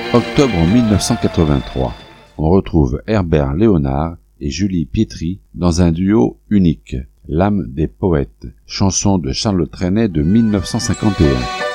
Octobre 1983. On retrouve Herbert Léonard et Julie Pietri dans un duo unique, L'âme des poètes, chanson de Charles Trenet de 1951.